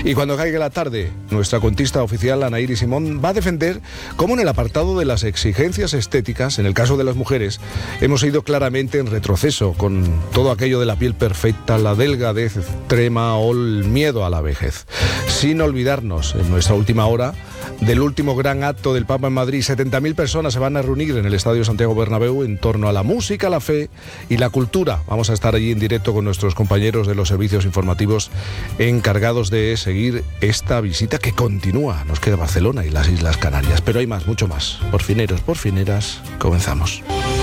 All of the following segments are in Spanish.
Y cuando caiga la tarde, nuestra cuentista oficial, Ana Iris Simón, va a defender cómo en el apartado de las exigencias estéticas, en el caso de las mujeres, hemos ido claramente en retroceso con todo aquello de la piel perfecta, la delgadez extrema o el miedo a la vejez. Sin olvidarnos, en nuestra última hora, del último gran acto del Papa en Madrid. 70.000 personas se van a reunir en el Estadio Santiago Bernabéu en torno a la música, la fe y la cultura. Vamos a estar allí en directo con nuestros compañeros de los servicios informativos encargados de seguir esta visita que continúa. Nos queda Barcelona y las Islas Canarias, pero hay más, mucho más. Porfineros, porfineras, comenzamos.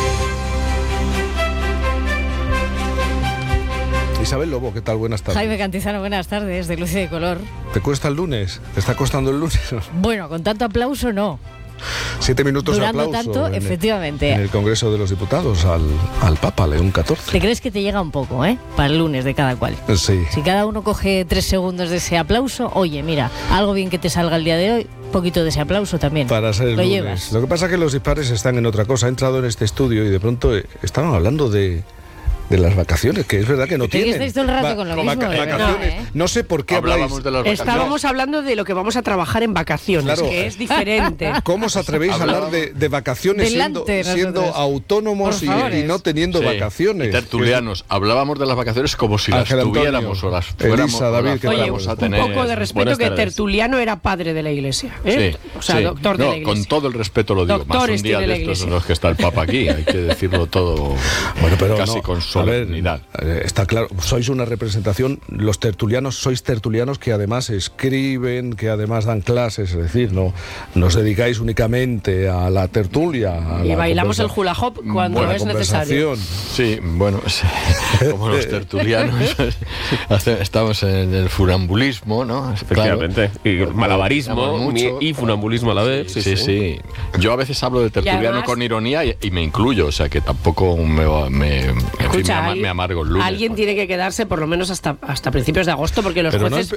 Isabel Lobo, ¿qué tal? Buenas tardes. Jaime Cantizano, buenas tardes, de Luz y de Color. ¿Te cuesta el lunes? ¿Te está costando el lunes? Bueno, con tanto aplauso no. 7 minutos de Durando aplauso tanto, efectivamente. En el Congreso de los Diputados al Papa León XIV. ¿Te crees que te llega un poco, para el lunes de cada cual? Sí. Si cada uno coge 3 segundos de ese aplauso, oye, mira, algo bien que te salga el día de hoy, un poquito de ese aplauso también. Para ser el lo lunes. Llevas. Lo que pasa es que los dispares están en otra cosa. He entrado en este estudio y de pronto estaban hablando de las vacaciones, que es verdad que no tienen. Estáis todo el rato con lo mismo. Vacaciones. No sé por qué hablábamos de las vacaciones. Estábamos hablando de lo que vamos a trabajar en vacaciones, claro, que es diferente. ¿Cómo os atrevéis a hablar de vacaciones siendo autónomos y no teniendo vacaciones? Y tertulianos, hablábamos de las vacaciones como si las tuviéramos o las fuéramos. Elisa, David, ¿qué Oye, vamos a tener? Un poco de respeto, que Tertuliano era padre de la Iglesia, Sí, o sea, doctor de la Iglesia. Con todo el respeto lo digo. Doctores más un día de estos en los que está el Papa aquí, hay que decirlo todo casi con solemnidad. Está claro, sois una representación, los tertulianos, sois tertulianos que además escriben, que además dan clases, es decir, no os dedicáis únicamente a la tertulia. Y bailamos el hula hop cuando es necesario. Sí, bueno, como los tertulianos, estamos en el funambulismo, ¿no? Efectivamente, claro. Y malabarismo y funambulismo a la vez. Sí. Yo a veces hablo de tertuliano además, con ironía y me incluyo, o sea que tampoco me amargo. Alguien tiene que quedarse por lo menos hasta principios de agosto, porque los jueces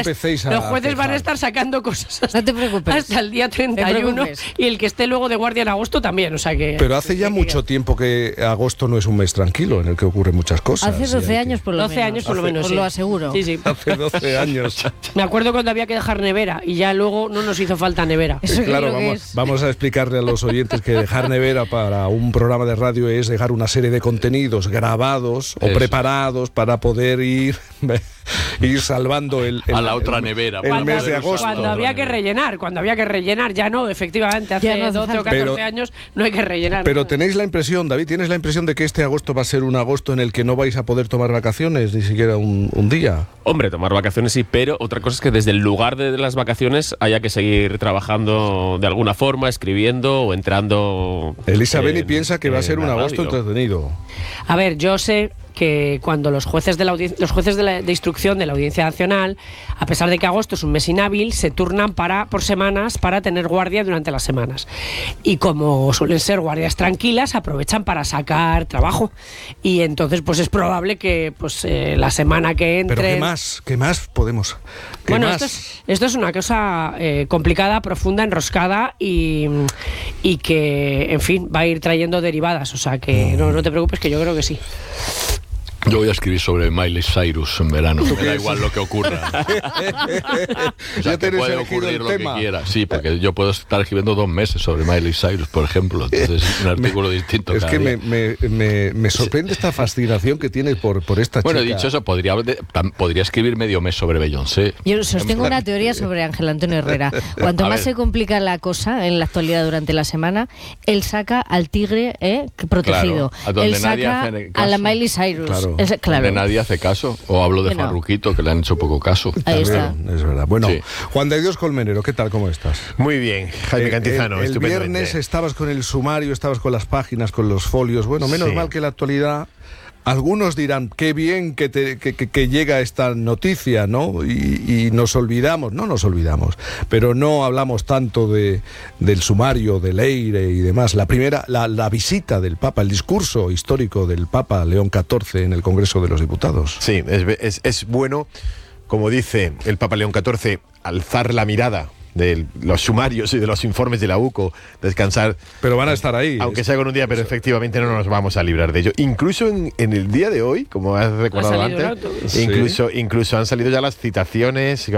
van a estar sacando cosas no te preocupes, hasta el día 31 y el que esté luego de guardia en agosto también, o sea que... Pero hace ya mucho tiempo que agosto no es un mes tranquilo en el que ocurren muchas cosas. Hace 12 años por lo menos. 12 años por lo menos, os lo aseguro. Sí. Hace 12 años. Me acuerdo cuando había que dejar nevera y ya luego no nos hizo falta nevera. Claro, vamos a explicarle a los oyentes que dejar nevera para un programa de radio es dejar una serie de contenidos grabados o preparados para poder ir salvando a la otra nevera el mes de agosto. Cuando había que rellenar, ya no, efectivamente, hace 12 o 14 años no hay que rellenar. Pero tenéis la impresión, David, ¿tienes la impresión de que este agosto va a ser un agosto en el que no vais a poder tomar vacaciones, ni siquiera un día? Hombre, tomar vacaciones sí, pero otra cosa es que desde el lugar de las vacaciones haya que seguir trabajando de alguna forma, escribiendo o entrando. Elisa Beni piensa que va a ser un agosto entretenido. A ver, yo sé que cuando los jueces de instrucción de la Audiencia Nacional, a pesar de que agosto es un mes inhábil, se turnan por semanas para tener guardia durante las semanas. Y como suelen ser guardias tranquilas, aprovechan para sacar trabajo. Y entonces pues es probable que la semana que entre... ¿Pero qué más podemos? Esto es una cosa complicada, profunda, enroscada y que, en fin, va a ir trayendo derivadas. O sea que no te preocupes, que yo creo que sí. Yo voy a escribir sobre Miley Cyrus en verano. Me da igual lo que ocurra. O sea, que puede ocurrir lo que quiera. Sí, porque yo puedo estar escribiendo 2 meses sobre Miley Cyrus, por ejemplo. Entonces, un artículo distinto. Es que me sorprende esta fascinación que tienes por esta chica. Bueno, dicho eso, podría escribir medio mes sobre Beyoncé. Yo sostengo una teoría sobre Ángel Antonio Herrera. Cuanto más se complica la cosa en la actualidad durante la semana, él saca al tigre protegido. Claro, él saca a la Miley Cyrus. Claro. Claro. De nadie hace caso. O hablo de Farruquito, que le han hecho poco caso. Ahí está. Es verdad. Bueno, sí. Juan de Dios Colmenero, ¿qué tal? ¿Cómo estás? Muy bien, Jaime Cantizano. El viernes estabas con el sumario, estabas con las páginas, con los folios. Bueno, menos mal que la actualidad... Algunos dirán, qué bien que llega esta noticia, ¿no? Y nos olvidamos, no nos olvidamos, pero no hablamos tanto del sumario, de Leire y demás. La primera, la visita del Papa, el discurso histórico del Papa León XIV en el Congreso de los Diputados. Sí, es bueno, como dice el Papa León XIV, alzar la mirada de los sumarios y de los informes de la UCO, descansar. Pero van a estar ahí. Aunque sea con un día, pero efectivamente no nos vamos a librar de ello. Incluso en el día de hoy, como has recordado antes, incluso han salido ya las citaciones